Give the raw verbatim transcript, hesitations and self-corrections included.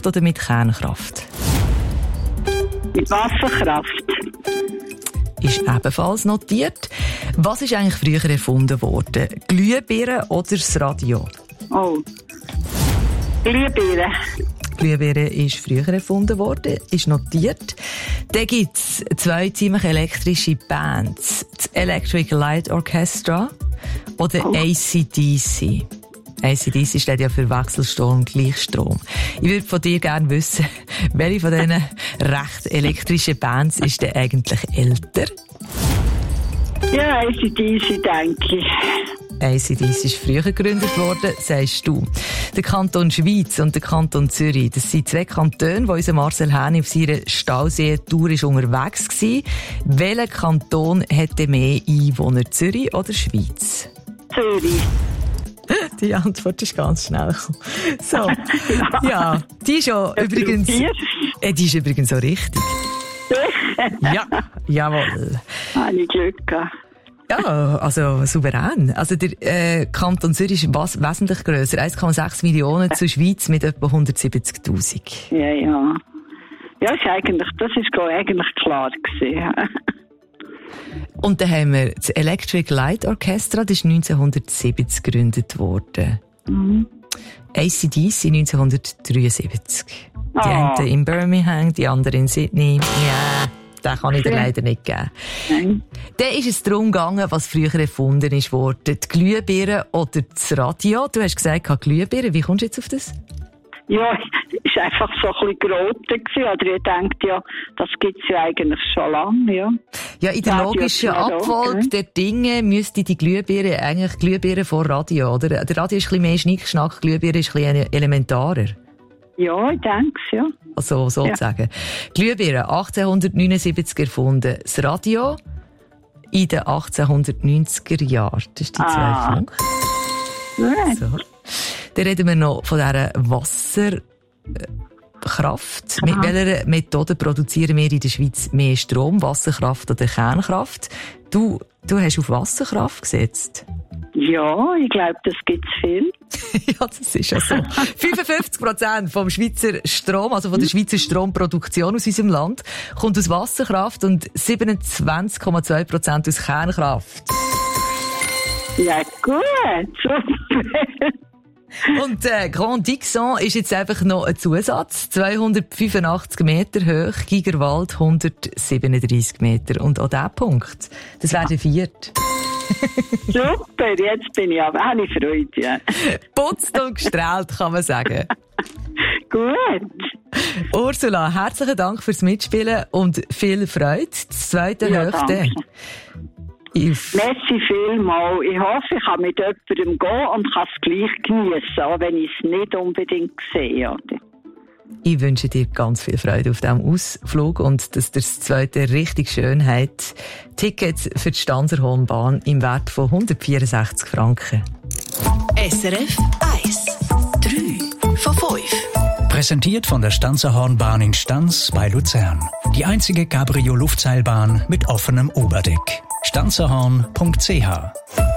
Wasserkraft oder mit Kernkraft? Mit Wasserkraft. Ist ebenfalls notiert. Was ist eigentlich früher erfunden worden? Glühbirne oder das Radio? Oh. Glühbirne. Glühbirne ist früher erfunden worden, ist notiert. Dann gibt es zwei ziemlich elektrische Bands. Das Electric Light Orchestra oder oh. A C D C. A C D C steht ja für Wechselstrom und Gleichstrom. Ich würde von dir gerne wissen, welche von diesen recht elektrischen Bands ist denn eigentlich älter? Ja, A C D C, denke ich. A C D C ist früher gegründet worden, sagst du. Der Kanton Schwyz und der Kanton Zürich, das sind zwei Kantone, wo unser Marcel Häni auf seiner Stausee-Tour unterwegs war. Welcher Kanton hätte mehr Einwohner, Zürich oder Schwyz? Zürich. Die Antwort ist ganz schnell gekommen. So, ja. ja, die ist ja übrigens, äh, die ist übrigens so richtig. Ja, jawohl. Habe ich Glück gehabt. Ja, also souverän. Also der äh, Kanton Zürich ist was, wesentlich grösser, eins Komma sechs Millionen zur Schweiz mit etwa hundertsiebzigtausend. Ja, ja. Ja, ist eigentlich, das ist eigentlich klar gewesen. Und dann haben wir das Electric Light Orchestra, das ist neunzehnhundertsiebzig gegründet worden. Mhm. A C D C neunzehnhundertdreiundsiebzig. Die Oh. einen in Birmingham, die anderen in Sydney. Ja, den kann ich dir leider nicht geben. Nein. Dann ist es darum gegangen, was früher erfunden ist worden. Die Glühbirne oder das Radio. Du hast gesagt, Glühbirne. Wie kommst du jetzt auf das? Ja, ist einfach so ein bisschen geroten gewesen. Oder ich denke, ja, das gibt's ja eigentlich schon lange, ja. Ja, in der Radio logischen Abfolge okay. der Dinge müsste die Glühbirne eigentlich Glühbirne vor Radio, oder? Der Radio ist ein bisschen mehr Schnickschnack, Glühbirne ist ein bisschen elementarer. Ja, ich denke es, ja. Also, sozusagen. Ja. Glühbirne, achtzehnhundertneunundsiebzig erfunden. Das Radio in den achtzehnhundertneunziger Jahren. Das ist die zwei Ah. Punkte. Ja. So. Dann reden wir noch von dieser Wasserkraft. Mit welcher Methode produzieren wir in der Schweiz mehr Strom? Wasserkraft oder Kernkraft? Du, du hast auf Wasserkraft gesetzt. Ja, ich glaube, das gibt's viel. Ja, das ist ja so. fünfundfünfzig Prozent vom Schweizer Strom, also von der Schweizer Stromproduktion aus unserem Land, kommt aus Wasserkraft und siebenundzwanzig Komma zwei Prozent aus Kernkraft. Ja, gut. Super. Und äh, Grand Dixon ist jetzt einfach noch ein Zusatz. zweihundertfünfundachtzig Meter hoch, Gigerwald hundertsiebenunddreissig Meter. Und auch dieser Punkt, das wäre der vierte. Super, jetzt bin ich aber, habe ich Freude, ja. Putzt und gestrahlt, kann man sagen. Gut. Ursula, herzlichen Dank fürs Mitspielen und viel Freude. Das zweite Ja, Höchste. Merci vielmals. Ich hoffe, ich kann mit jemandem gehen und kann es gleich geniessen, auch wenn ich es nicht unbedingt sehe. Oder? Ich wünsche dir ganz viel Freude auf diesem Ausflug und dass dir das zweite richtig schön hat. Tickets für die Stanserhornbahn im Wert von hundertvierundsechzig Franken. S R F eins. drei von fünf. Präsentiert von der Stanserhornbahn in Stans bei Luzern. Die einzige Cabrio-Luftseilbahn mit offenem Oberdeck. stanserhorn punkt c h